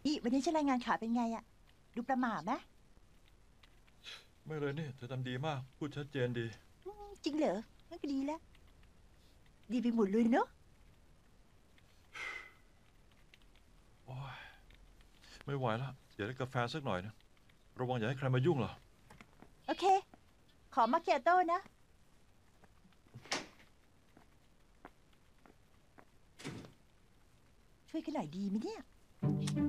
นี่วันนี้ฉันรายงานข่าวเป็นไงอะดูประหม่าไหมไม่เลยนี่เธอทำดีมากพูดชัดเจนดีจริงเหรอนั่นก็ดีแล้ว ดีไปหมดเลยเนอะโอ้ยไม่ไหวแล้วอยากได้กาแฟสักหน่อยนะระวังอย่าให้ใครมายุ่งล่ะโอเค ขอมาเคียโต้นะ ช่วยกันหน่อยดีไหมเนี่ย